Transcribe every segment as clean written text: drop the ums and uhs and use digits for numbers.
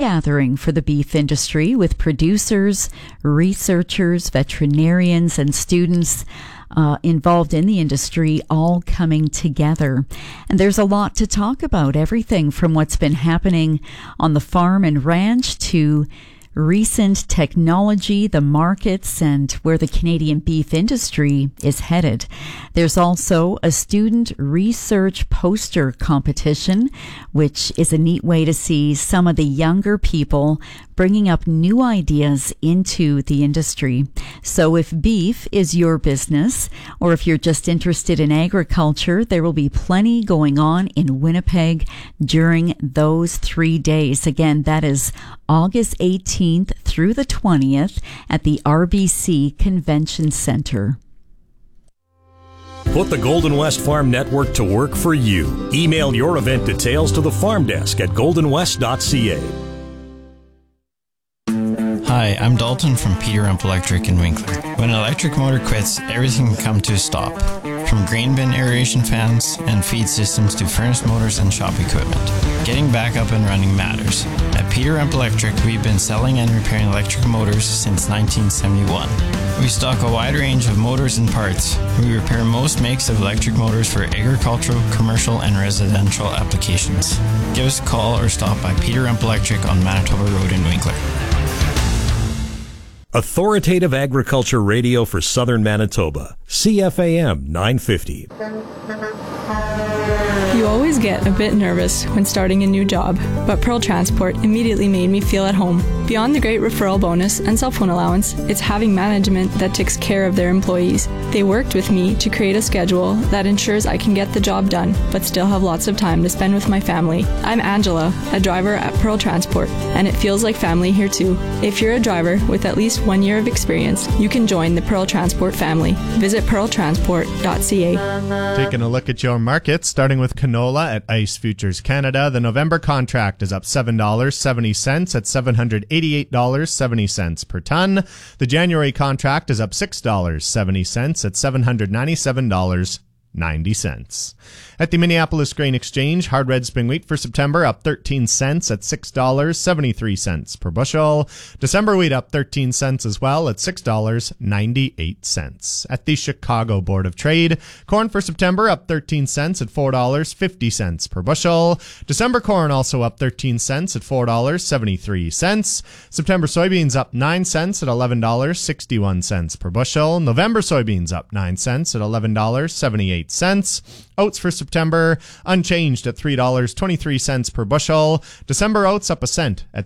gathering for the beef industry with producers, researchers, veterinarians, and students involved in the industry all coming together. And there's a lot to talk about, everything from what's been happening on the farm and ranch to recent technology, the markets, and where the Canadian beef industry is headed. There's also a student research poster competition, which is a neat way to see some of the younger people bringing up new ideas into the industry. So if beef is your business, or if you're just interested in agriculture, there will be plenty going on in Winnipeg during those 3 days. Again, that is August 18th through the 20th at the RBC Convention Centre. Put the Golden West Farm Network to work for you. Email your event details to the farm desk at goldenwest.ca. Hi, I'm Dalton from Peter Rump Electric in Winkler. When an electric motor quits, everything can come to a stop. From grain bin aeration fans and feed systems to furnace motors and shop equipment. Getting back up and running matters. At Peter Rump Electric, we've been selling and repairing electric motors since 1971. We stock a wide range of motors and parts. We repair most makes of electric motors for agricultural, commercial, and residential applications. Give us a call or stop by Peter Rump Electric on Manitoba Road in Winkler. Authoritative Agriculture Radio for Southern Manitoba. CFAM 950. You always get a bit nervous when starting a new job, but Pearl Transport immediately made me feel at home. Beyond the great referral bonus and cell phone allowance, it's having management that takes care of their employees. They worked with me to create a schedule that ensures I can get the job done, but still have lots of time to spend with my family. I'm Angela, a driver at Pearl Transport, and it feels like family here too. If you're a driver with at least 1 year of experience, you can join the Pearl Transport family. Visit pearltransport.ca. Taking a look at your market, starting with canola at Ice Futures Canada. The November contract is up $7.70 at $788.70 per ton. The January contract is up $6.70 at $797.90. At the Minneapolis Grain Exchange, hard red spring wheat for September up 13 cents at $6.73 per bushel. December wheat up 13 cents as well at $6.98. At the Chicago Board of Trade, corn for September up 13 cents at $4.50 per bushel. December corn also up 13 cents at $4.73. September soybeans up 9 cents at $11.61 per bushel. November soybeans up 9 cents at $11.78. Oats for September unchanged at $3.23 per bushel. December oats up a cent at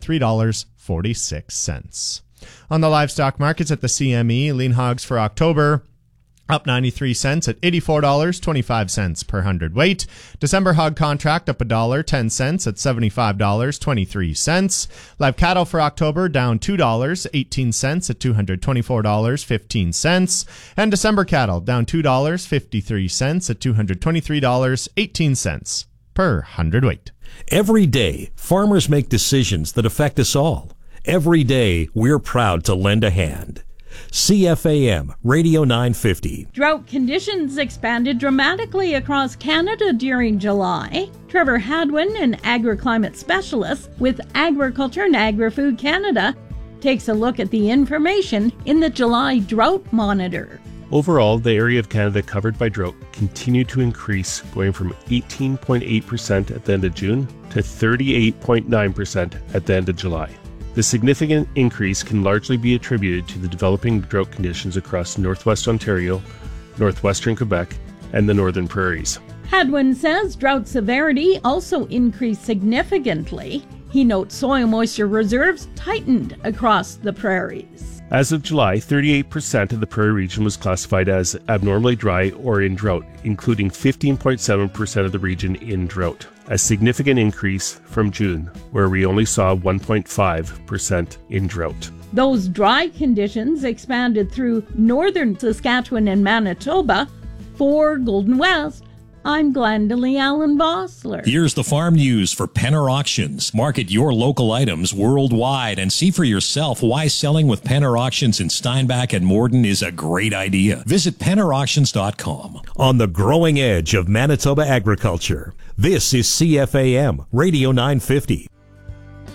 $3.46. On the livestock markets at the CME, lean hogs for October up 93 cents at $84.25 per hundredweight. December hog contract up $1.10 at $75.23. Live cattle for October down $2.18 at $224.15. And December cattle down $2.53 at $223.18 per hundredweight. Every day, farmers make decisions that affect us all. Every day, we're proud to lend a hand. CFAM Radio 950. Drought conditions expanded dramatically across Canada during July. Trevor Hadwin, an agriclimate specialist with Agriculture and Agri-Food Canada, takes a look at the information in the July Drought Monitor. Overall, the area of Canada covered by drought continued to increase, going from 18.8% at the end of June to 38.9% at the end of July. The significant increase can largely be attributed to the developing drought conditions across northwest Ontario, northwestern Quebec, and the northern prairies. Hadwin says drought severity also increased significantly. He notes soil moisture reserves tightened across the prairies. As of July, 38% of the prairie region was classified as abnormally dry or in drought, including 15.7% of the region in drought, a significant increase from June, where we only saw 1.5% in drought. Those dry conditions expanded through northern Saskatchewan and Manitoba. For Golden West, I'm Glendalee Allen Bossler. Here's the farm news for Penner Auctions. Market your local items worldwide and see for yourself why selling with Penner Auctions in Steinbach and Morden is a great idea. Visit PennerAuctions.com. On the growing edge of Manitoba agriculture, this is CFAM Radio 950.